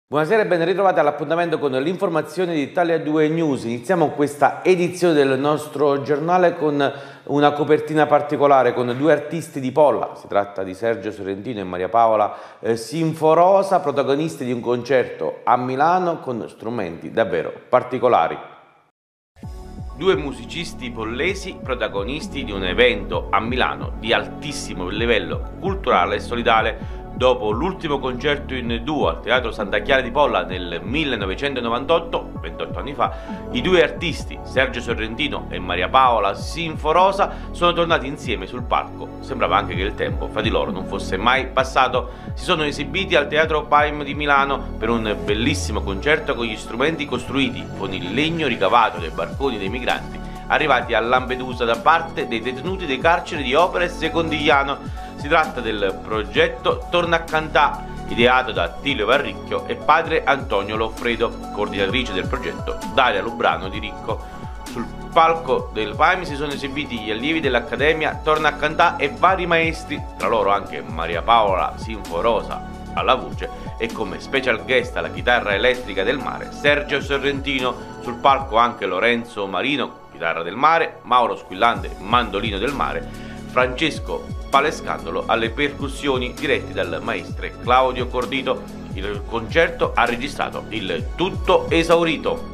Buonasera e ben ritrovati all'appuntamento con l'informazione di Italia 2 News. Iniziamo questa edizione del nostro giornale con una copertina particolare con due artisti di Polla. Si tratta di Sergio Sorrentino e Maria Paola Sinforosa, protagonisti di un concerto a Milano con strumenti davvero particolari. Due musicisti pollesi protagonisti di un evento a Milano di altissimo livello culturale e solidale. Dopo l'ultimo concerto in duo al Teatro Santa Chiara di Polla nel 1998, 28 anni fa, i due artisti, Sergio Sorrentino e Maria Paola Sinforosa, sono tornati insieme sul palco. Sembrava anche che il tempo fra di loro non fosse mai passato. Si sono esibiti al Teatro Paim di Milano per un bellissimo concerto con gli strumenti costruiti con il legno ricavato dai barconi dei migranti arrivati a Lampedusa da parte dei detenuti dei carceri di Opera e Secondigliano. Si tratta del progetto Torna a Cantà, ideato da Attilio Varricchio e padre Antonio Loffredo, coordinatrice del progetto Daria Lubrano di Ricco. Sul palco del Paim si sono esibiti gli allievi dell'Accademia Torna a Cantà e vari maestri, tra loro anche Maria Paola Sinforosa alla voce e come special guest alla chitarra elettrica del mare Sergio Sorrentino. Sul palco anche Lorenzo Marino, chitarra del mare, Mauro Squillante, mandolino del mare, Francesco Palescandolo alle percussioni, diretti dal maestre Claudio Cordito. Il concerto ha registrato il tutto esaurito.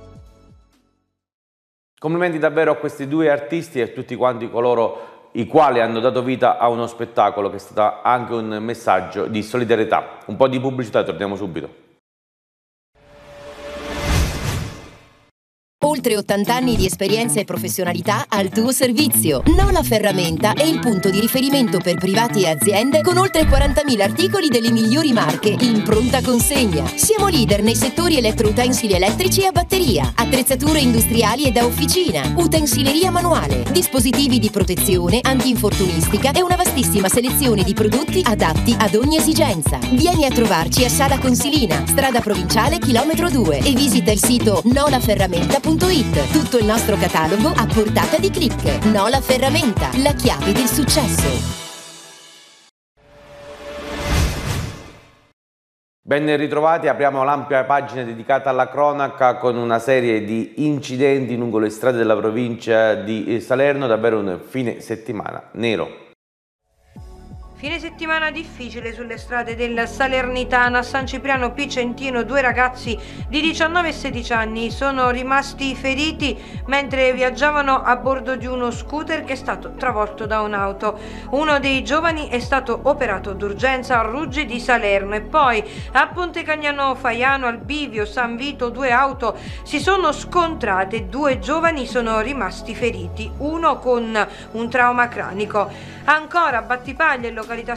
Complimenti davvero a questi due artisti e a tutti quanti coloro i quali hanno dato vita a uno spettacolo che è stato anche un messaggio di solidarietà. Un po' di pubblicità e torniamo subito. Oltre 80 anni di esperienza e professionalità al tuo servizio. Nola Ferramenta è il punto di riferimento per privati e aziende con oltre 40.000 articoli delle migliori marche in pronta consegna. Siamo leader nei settori elettroutensili elettrici e a batteria, attrezzature industriali e da officina, utensileria manuale, dispositivi di protezione, antinfortunistica e una vastissima selezione di prodotti adatti ad ogni esigenza. Vieni a trovarci a Sala Consilina, strada provinciale chilometro 2 e visita il sito nolaferramenta.it. Tutto il nostro catalogo a portata di click. Nola Ferramenta, la chiave del successo. Ben ritrovati, apriamo l'ampia pagina dedicata alla cronaca con una serie di incidenti lungo le strade della provincia di Salerno, davvero un fine settimana nero. Fine settimana difficile sulle strade del Salernitano. A San Cipriano Picentino due ragazzi di 19 e 16 anni sono rimasti feriti mentre viaggiavano a bordo di uno scooter che è stato travolto da un'auto. Uno dei giovani è stato operato d'urgenza a Ruggi di Salerno e poi a Ponte Cagnano Faiano, al bivio San Vito, due auto si sono scontrate, due giovani sono rimasti feriti, uno con un trauma cranico. Ancora a Battipaglia, in località